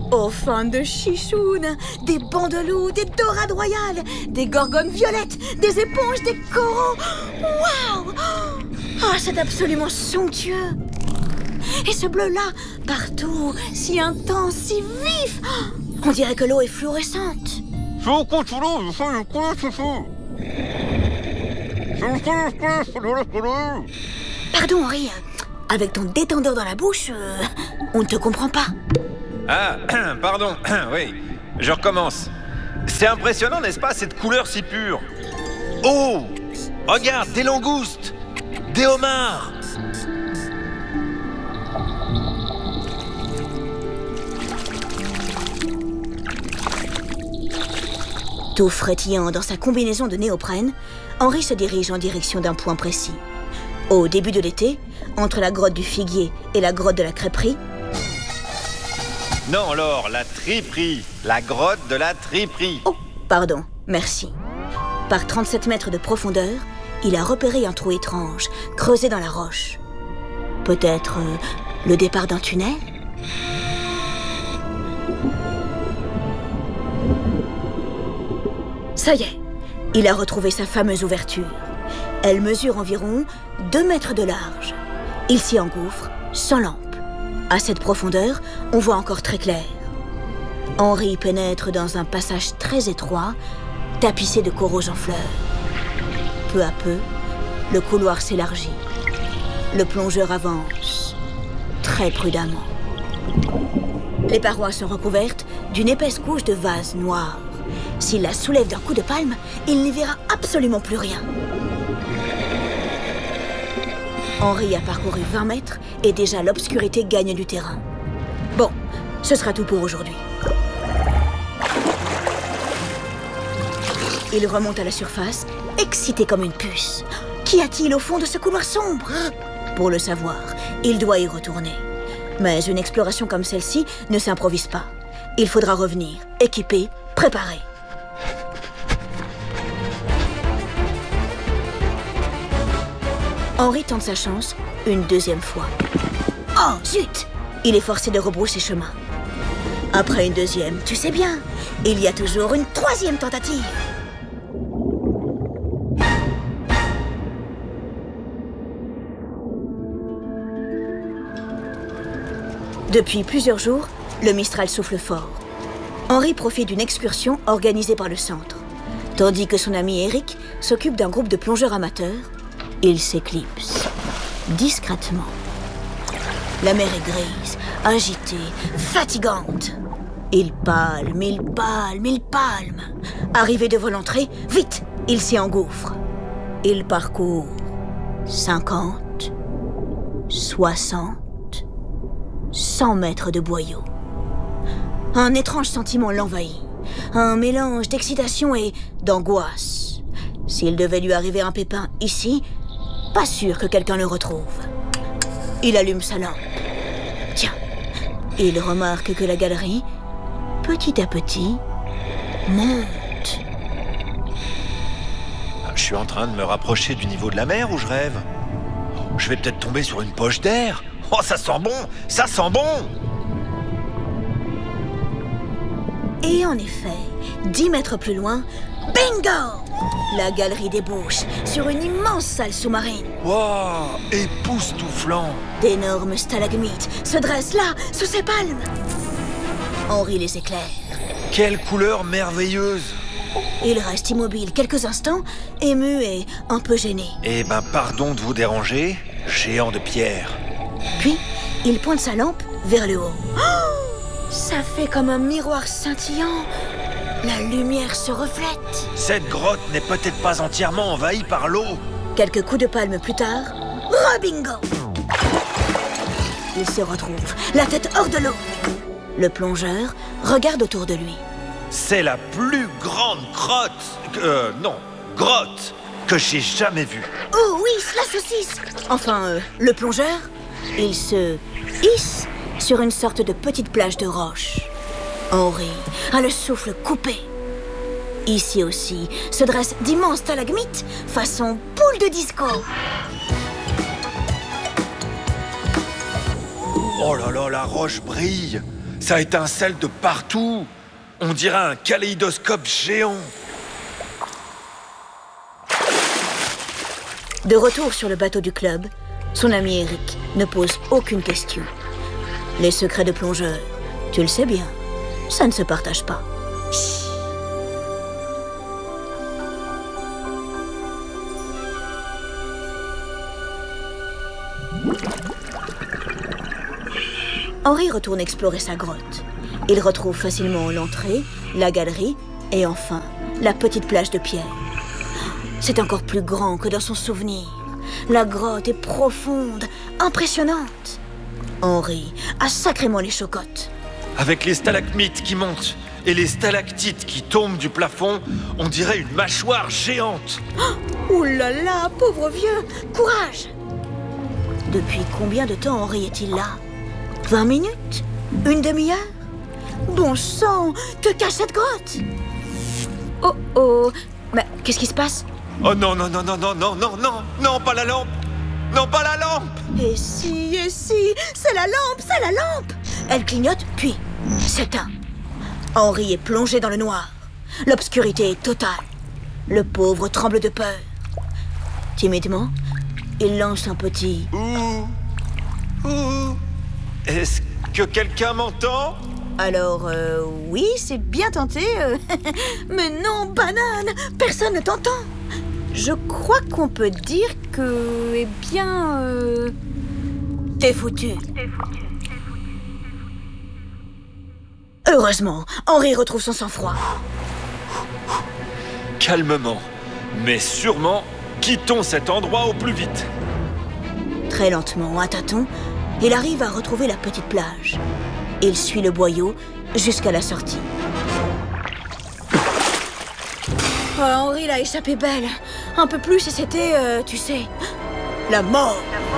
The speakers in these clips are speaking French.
Aux fins de chichounes, des bandeloups, des dorades royales, des gorgones violettes, des éponges, des coraux. Waouh! Ah, c'est absolument somptueux. Et ce bleu-là, partout, si intense, si vif. On dirait que l'eau est fluorescente. Pardon, Henri, avec ton détendeur dans la bouche, on ne te comprend pas. Ah, pardon, oui, je recommence. C'est impressionnant, n'est-ce pas, cette couleur si pure? Oh! Regarde, des langoustes! Des homards! Tout frétillant dans sa combinaison de néoprène, Henri se dirige en direction d'un point précis. Au début de l'été, entre la grotte du Figuier et la grotte de la Crêperie... Non, Laure, la triperie. La grotte de la triperie. Oh, pardon, merci. Par 37 mètres de profondeur, il a repéré un trou étrange, creusé dans la roche. Peut-être le départ d'un tunnel ? Ça y est, il a retrouvé sa fameuse ouverture. Elle mesure environ 2 mètres de large. Il s'y engouffre sans lampe. À cette profondeur, on voit encore très clair. Henri pénètre dans un passage très étroit, tapissé de coraux en fleurs. Peu à peu, le couloir s'élargit. Le plongeur avance, très prudemment. Les parois sont recouvertes d'une épaisse couche de vase noir. S'il la soulève d'un coup de palme, il n'y verra absolument plus rien. Henri a parcouru 20 mètres et déjà l'obscurité gagne du terrain. Bon, ce sera tout pour aujourd'hui. Il remonte à la surface, excité comme une puce. Qu'y a-t-il au fond de ce couloir sombre ? Pour le savoir, il doit y retourner. Mais une exploration comme celle-ci ne s'improvise pas. Il faudra revenir, équipé, préparé. Henri tente sa chance une deuxième fois. Oh, zut! Il est forcé de rebrousser chemin. Après une deuxième, tu sais bien, il y a toujours une troisième tentative. Depuis plusieurs jours, le Mistral souffle fort. Henri profite d'une excursion organisée par le centre. Tandis que son ami Eric s'occupe d'un groupe de plongeurs amateurs, il s'éclipse, discrètement. La mer est grise, agitée, fatigante. Il palme, il palme, il palme. Arrivé devant l'entrée, vite, il s'y engouffre. Il parcourt 50, 60, 100 mètres de boyau. Un étrange sentiment l'envahit. Un mélange d'excitation et d'angoisse. S'il devait lui arriver un pépin ici, pas sûr que quelqu'un le retrouve. Il allume sa lampe. Tiens, il remarque que la galerie, petit à petit, monte. Je suis en train de me rapprocher du niveau de la mer ou je rêve? Je vais peut-être tomber sur une poche d'air. Oh, ça sent bon! Ça sent bon! Et en effet, 10 mètres plus loin, bingo! La galerie débouche sur une immense salle sous-marine. Wow! Époustouflant! D'énormes stalagmites se dressent là, sous ces palmes. Henri les éclaire. Quelle couleur merveilleuse! Il reste immobile quelques instants, ému et un peu gêné. Eh ben, pardon de vous déranger, géant de pierre. Puis, il pointe sa lampe vers le haut. Oh! Ça fait comme un miroir scintillant. La lumière se reflète. Cette grotte n'est peut-être pas entièrement envahie par l'eau. Quelques coups de palme plus tard, bingo! Il se retrouve, la tête hors de l'eau. Le plongeur regarde autour de lui. C'est la plus grande grotte que j'ai jamais vue. Oh oui, la saucisse! Enfin, le plongeur, il se hisse sur une sorte de petite plage de roche. Henri a le souffle coupé. Ici aussi se dressent d'immenses stalagmites façon boule de disco. Oh là là, la roche brille. Ça étincelle de partout. On dirait un kaléidoscope géant. De retour sur le bateau du club, son ami Eric ne pose aucune question. Les secrets de plongeur, tu le sais bien, ça ne se partage pas. Henri retourne explorer sa grotte. Il retrouve facilement l'entrée, la galerie et enfin la petite plage de pierre. C'est encore plus grand que dans son souvenir. La grotte est profonde, impressionnante. Henri a sacrément les chocottes. Avec les stalagmites qui montent et les stalactites qui tombent du plafond, on dirait une mâchoire géante. Ouh là là, pauvre vieux, courage! Depuis combien de temps Henri est-il là? 20 minutes? Une demi-heure? Bon sang, que cache cette grotte? Oh oh, mais qu'est-ce qui se passe? Oh non, non, non, non, non, non, non, non, non, pas la lampe! Non, pas la lampe! Et si, c'est la lampe! Elle clignote, puis s'éteint. Henri est plongé dans le noir. L'obscurité est totale. Le pauvre tremble de peur. Timidement, il lance un petit « Ouh! Est-ce que quelqu'un m'entend? » Alors, oui, c'est bien tenté. Mais non, banane, personne ne t'entend. Je crois qu'on peut dire que, eh bien, t'es foutu. Heureusement, Henri retrouve son sang-froid. Calmement, mais sûrement, quittons cet endroit au plus vite. Très lentement, à tâtons, il arrive à retrouver la petite plage. Il suit le boyau jusqu'à la sortie. Oh, Henri l'a échappé belle. Un peu plus et c'était, tu sais, la mort.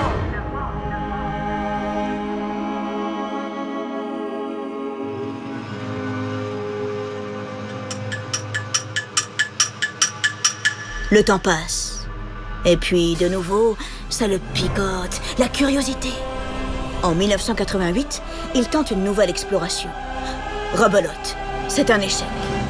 Le temps passe. Et puis, de nouveau, ça le picote, la curiosité. En 1988, il tente une nouvelle exploration. Rebelote, c'est un échec.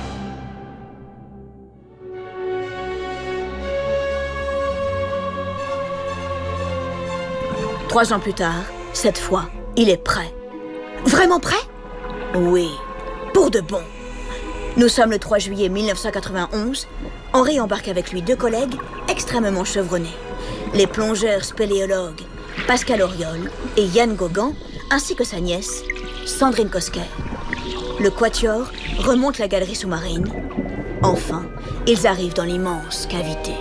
Trois ans plus tard, cette fois, il est prêt. Vraiment prêt? Oui, pour de bon. Nous sommes le 3 juillet 1991. Henri embarque avec lui deux collègues extrêmement chevronnés. Les plongeurs spéléologues Pascal Auriol et Yann Gauguin, ainsi que sa nièce, Sandrine Cosquer. Le quatuor remonte la galerie sous-marine. Enfin, ils arrivent dans l'immense cavité.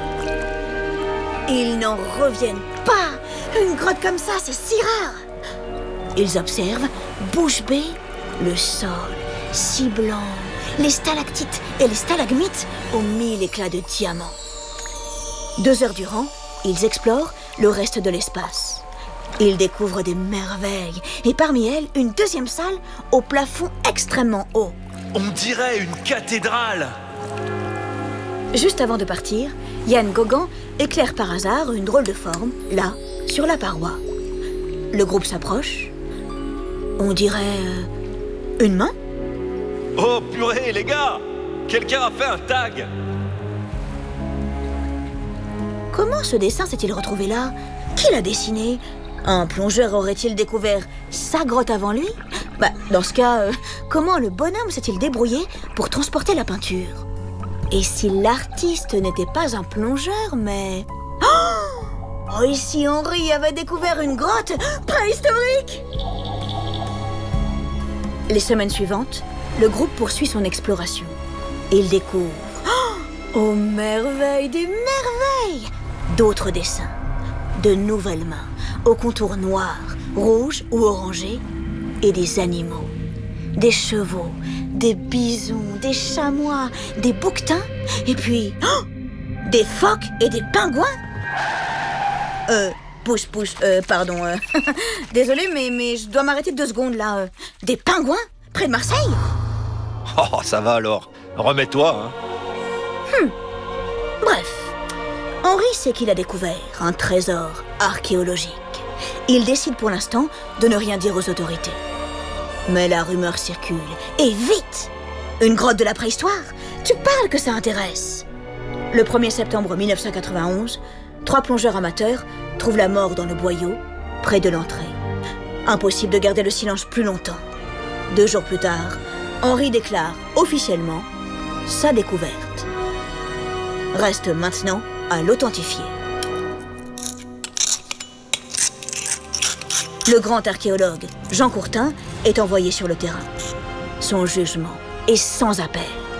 Ils n'en reviennent pas! Une grotte comme ça, c'est si rare! Ils observent, bouche bée, le sol, si blanc, les stalactites et les stalagmites aux 1000 éclats de diamants. 2 heures durant, ils explorent le reste de l'espace. Ils découvrent des merveilles, et parmi elles, une deuxième salle au plafond extrêmement haut. On dirait une cathédrale! Juste avant de partir, Yann Gauguin éclaire par hasard une drôle de forme, là, sur la paroi. Le groupe s'approche. On dirait... une main? Oh purée, les gars! Quelqu'un a fait un tag! Comment ce dessin s'est-il retrouvé là? Qui l'a dessiné? Un plongeur aurait-il découvert sa grotte avant lui? Dans ce cas, comment le bonhomme s'est-il débrouillé pour transporter la peinture? Et si l'artiste n'était pas un plongeur, mais... Oh, et si Henri avait découvert une grotte préhistorique? Les semaines suivantes, le groupe poursuit son exploration. Il découvre... Oh, merveille des merveilles! D'autres dessins, de nouvelles mains, aux contours noirs, rouges ou orangés, et des animaux, des chevaux, des bisons, des chamois, des bouquetins, et puis des phoques et des pingouins. Pardon. Désolée, mais je dois m'arrêter 2 secondes là. Des pingouins près de Marseille? Oh, ça va alors. Remets-toi, hein. Bref. Henri sait qu'il a découvert un trésor archéologique. Il décide pour l'instant de ne rien dire aux autorités. Mais la rumeur circule, et vite! Une grotte de la préhistoire? Tu parles que ça intéresse! Le 1er septembre 1991, 3 plongeurs amateurs trouvent la mort dans le boyau, près de l'entrée. Impossible de garder le silence plus longtemps. 2 jours plus tard, Henry déclare officiellement sa découverte. Reste maintenant à l'authentifier. Le grand archéologue Jean Courtin est envoyé sur le terrain. Son jugement est sans appel.